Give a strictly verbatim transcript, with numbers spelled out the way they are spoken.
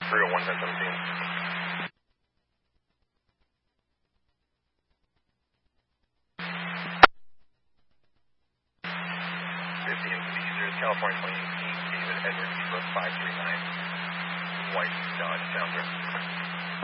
three oh one, ten seventeen. fifteen Caesars, California twenty eighteen, David Edward Zebra five three nine, White Dodge Challenger.